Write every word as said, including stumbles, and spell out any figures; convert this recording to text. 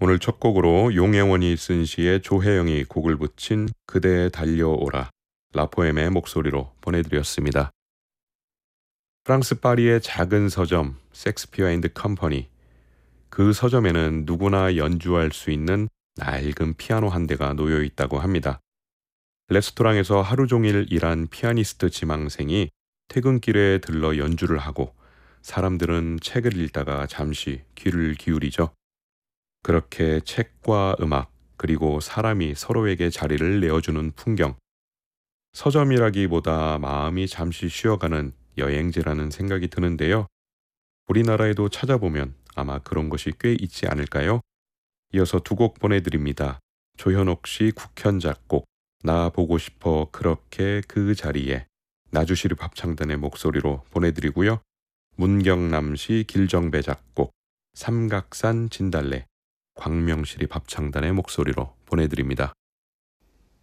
오늘 첫 곡으로 용혜원이 쓴 시에 조혜영이 곡을 붙인 그대 달려오라, 라포엠의 목소리로 보내드렸습니다. 프랑스 파리의 작은 서점 섹스피어 앤드 컴퍼니, 그 서점에는 누구나 연주할 수 있는 낡은 피아노 한 대가 놓여 있다고 합니다. 레스토랑에서 하루 종일 일한 피아니스트 지망생이 퇴근길에 들러 연주를 하고 사람들은 책을 읽다가 잠시 귀를 기울이죠. 그렇게 책과 음악 그리고 사람이 서로에게 자리를 내어주는 풍경, 서점이라기보다 마음이 잠시 쉬어가는 여행지라는 생각이 드는데요. 우리나라에도 찾아보면 아마 그런 것이 꽤 있지 않을까요? 이어서 두 곡 보내드립니다. 조현옥 씨 국현 작곡 나 보고 싶어 그렇게 그 자리에, 나주시립 합창단의 목소리로 보내드리고요. 문경남 씨 길정배 작곡 삼각산 진달래, 광명시립 합창단의 목소리로 보내드립니다.